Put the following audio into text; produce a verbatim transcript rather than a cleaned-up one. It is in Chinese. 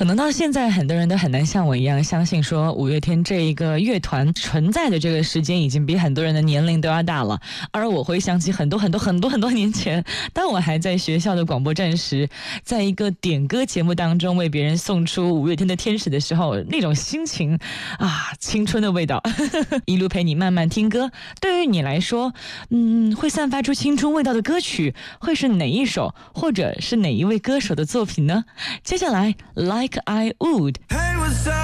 可能到现在很多人都很难像我一样相信说五月天这一个乐团存在的这个时间已经比很多人的年龄都要大了，而我会想起很多很多很多很多年前，当我还在学校的广播站时，在一个点歌节目当中为别人送出五月天的天使的时候，那种心情啊，青春的味道一路陪你慢慢听歌。对于你来说，嗯，会散发出青春味道的歌曲会是哪一首，或者是哪一位歌手的作品呢？接下来 Like I Would。